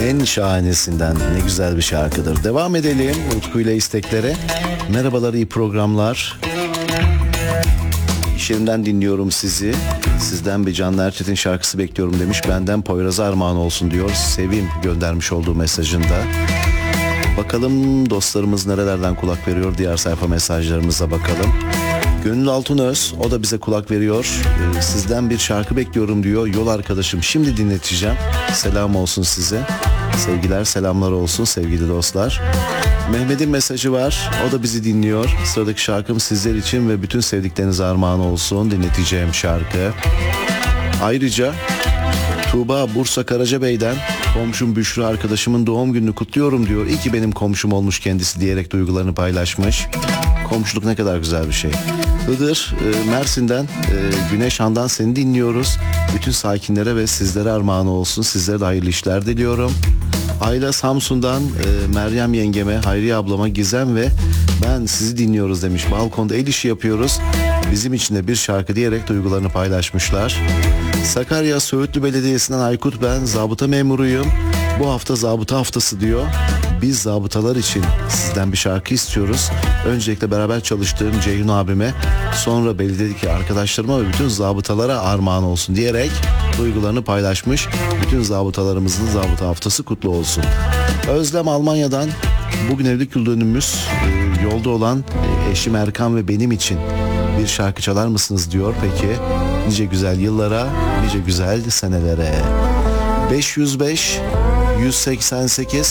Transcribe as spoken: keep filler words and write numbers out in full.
en şahanesinden. Ne güzel bir şarkıdır. Devam edelim Utku ile isteklere. Merhabalar, iyi programlar. İş yerinden dinliyorum sizi. Sizden bir Canlı Erçetin şarkısı bekliyorum demiş. Benden Poyraz'a armağan olsun diyor. Sevim göndermiş olduğu mesajında. Bakalım dostlarımız nerelerden kulak veriyor. Diğer sayfa mesajlarımıza bakalım. Gönül Altınöz, o da bize kulak veriyor. Ee, sizden bir şarkı bekliyorum diyor. Yol arkadaşım, şimdi dinleteceğim. Selam olsun size. Sevgiler, selamlar olsun sevgili dostlar. Mehmet'in mesajı var. O da bizi dinliyor. Sıradaki şarkım sizler için ve bütün sevdiklerinize armağan olsun. Dinleteceğim şarkı. Ayrıca Tuğba Bursa Karacabey'den komşum Büşra arkadaşımın doğum gününü kutluyorum diyor. İyi ki benim komşum olmuş kendisi diyerek duygularını paylaşmış. Komşuluk ne kadar güzel bir şey. Iğdır e, Mersin'den e, Güneş Han'dan seni dinliyoruz. Bütün sakinlere ve sizlere armağan olsun. Sizlere de hayırlı işler diliyorum. Ayla Samsun'dan e, Meryem yengeme, Hayriye ablama, Gizem ve ben sizi dinliyoruz demiş. Balkonda el işi yapıyoruz. Bizim için de bir şarkı diyerek duygularını paylaşmışlar. Sakarya Söğütlü Belediyesi'nden Aykut, ben zabıta memuruyum. Bu hafta zabıta haftası diyor. Biz zabıtalar için sizden bir şarkı istiyoruz. Öncelikle beraber çalıştığım Ceyhun abime, sonra belediyedeki arkadaşlarıma ve bütün zabıtalara armağan olsun diyerek duygularını paylaşmış. Bütün zabıtalarımızın zabıta haftası kutlu olsun. Özlem Almanya'dan bugün evlilik yıl dönümümüz, e, yolda olan e, eşim Erkan ve benim için bir şarkı çalar mısınız diyor. Peki, nice güzel yıllara, nice güzel senelere. beş yüz beş yüz seksen sekiz